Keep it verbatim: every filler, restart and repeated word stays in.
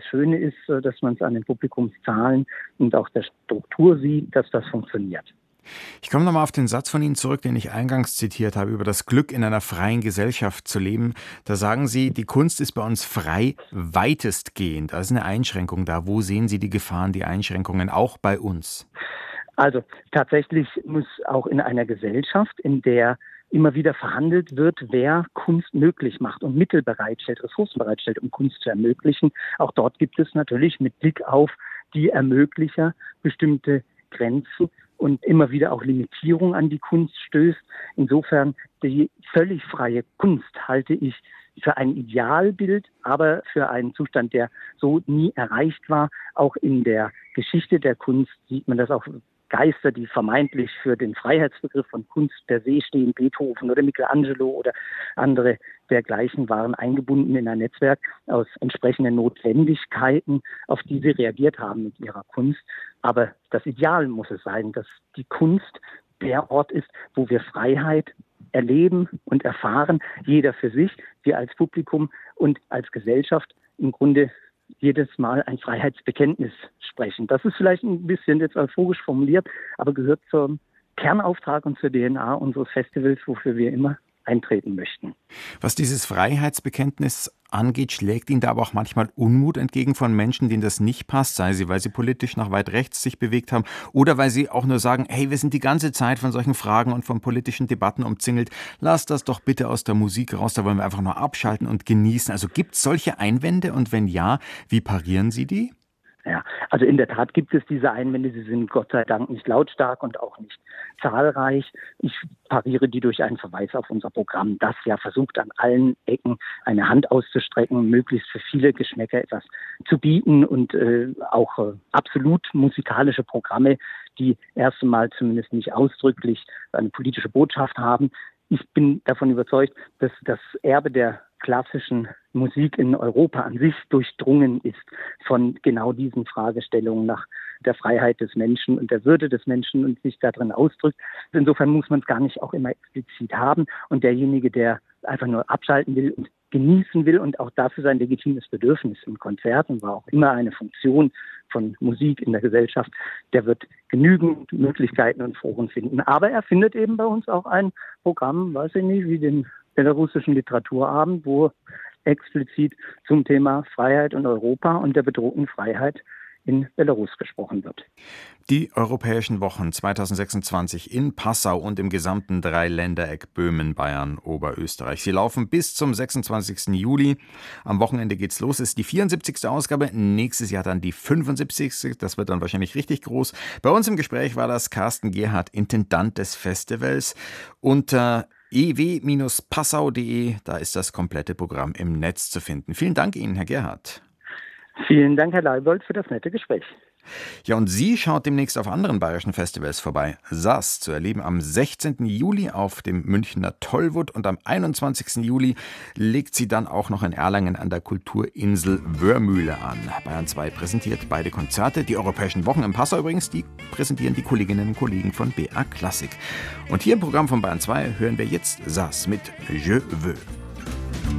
Schöne ist, dass man es an den Publikumszahlen und auch der Struktur sieht, dass das funktioniert. Ich komme nochmal auf den Satz von Ihnen zurück, den ich eingangs zitiert habe, über das Glück in einer freien Gesellschaft zu leben. Da sagen Sie, die Kunst ist bei uns frei, weitestgehend. Da ist eine Einschränkung da. Wo sehen Sie die Gefahren, die Einschränkungen, auch bei uns? Also tatsächlich muss auch in einer Gesellschaft, in der immer wieder verhandelt wird, wer Kunst möglich macht und Mittel bereitstellt, Ressourcen bereitstellt, um Kunst zu ermöglichen. Auch dort gibt es natürlich mit Blick auf die Ermöglicher bestimmte Grenzen und immer wieder auch Limitierung an die Kunst stößt. Insofern die völlig freie Kunst halte ich für ein Idealbild, aber für einen Zustand, der so nie erreicht war. Auch in der Geschichte der Kunst sieht man das auch. Geister, die vermeintlich für den Freiheitsbegriff von Kunst per se stehen, Beethoven oder Michelangelo oder andere dergleichen, waren eingebunden in ein Netzwerk aus entsprechenden Notwendigkeiten, auf die sie reagiert haben mit ihrer Kunst. Aber das Ideal muss es sein, dass die Kunst der Ort ist, wo wir Freiheit erleben und erfahren, jeder für sich, wir als Publikum und als Gesellschaft im Grunde jedes Mal ein Freiheitsbekenntnis sprechen. Das ist vielleicht ein bisschen jetzt euphorisch formuliert, aber gehört zum Kernauftrag und zur D N A unseres Festivals, wofür wir immer eintreten möchten. Was dieses Freiheitsbekenntnis angeht, schlägt Ihnen da aber auch manchmal Unmut entgegen von Menschen, denen das nicht passt, sei sie, weil sie politisch nach weit rechts sich bewegt haben oder weil sie auch nur sagen, hey, wir sind die ganze Zeit von solchen Fragen und von politischen Debatten umzingelt, lasst das doch bitte aus der Musik raus, da wollen wir einfach nur abschalten und genießen. Also gibt es solche Einwände und wenn ja, wie parieren Sie die? Ja, also in der Tat gibt es diese Einwände, sie sind Gott sei Dank nicht lautstark und auch nicht zahlreich. Ich pariere die durch einen Verweis auf unser Programm, das ja versucht, an allen Ecken eine Hand auszustrecken, möglichst für viele Geschmäcker etwas zu bieten und äh, auch äh, absolut musikalische Programme, die erst einmal zumindest nicht ausdrücklich eine politische Botschaft haben. Ich bin davon überzeugt, dass das Erbe der klassischen Musik in Europa an sich durchdrungen ist von genau diesen Fragestellungen nach der Freiheit des Menschen und der Würde des Menschen und sich darin ausdrückt. Insofern muss man es gar nicht auch immer explizit haben. Und derjenige, der einfach nur abschalten will und genießen will und auch dafür sein legitimes Bedürfnis im Konzert, und war auch immer eine Funktion von Musik in der Gesellschaft, der wird genügend Möglichkeiten und Foren finden. Aber er findet eben bei uns auch ein Programm, weiß ich nicht, wie den belarussischen Literaturabend, wo explizit zum Thema Freiheit und Europa und der bedrohten Freiheit in Belarus gesprochen wird. Die Europäischen Wochen zwanzig sechsundzwanzig in Passau und im gesamten Dreiländereck Böhmen, Bayern, Oberösterreich. Sie laufen bis zum sechsundzwanzigsten Juli. Am Wochenende geht's los. Es ist die vierundsiebzigste Ausgabe. Nächstes Jahr dann die fünfundsiebzigste. Das wird dann wahrscheinlich richtig groß. Bei uns im Gespräch war das Carsten Gerhardt, Intendant des Festivals. Unter e w Passau punkt de, da ist das komplette Programm im Netz zu finden. Vielen Dank Ihnen, Herr Gerhardt. Vielen Dank, Herr Leibold, für das nette Gespräch. Ja, und sie schaut demnächst auf anderen bayerischen Festivals vorbei. S A S zu erleben am sechzehnten Juli auf dem Münchner Tollwood und am einundzwanzigsten Juli legt sie dann auch noch in Erlangen an der Kulturinsel Wörmühle an. Bayern zwei präsentiert beide Konzerte. Die Europäischen Wochen in Passau übrigens, die präsentieren die Kolleginnen und Kollegen von B A Klassik. Und hier im Programm von Bayern zwei hören wir jetzt S A S mit Je veux.